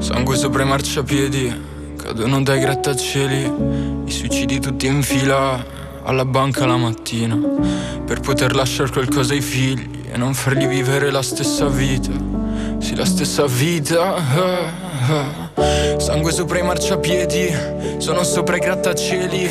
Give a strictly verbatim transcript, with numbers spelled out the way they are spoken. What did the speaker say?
Sangue sopra i marciapiedi, cadono dai grattacieli, i suicidi tutti in fila alla banca la mattina, per poter lasciare qualcosa ai figli e non fargli vivere la stessa vita. Sì, la stessa vita. ah, ah. Sangue sopra i marciapiedi, sono sopra i grattacieli,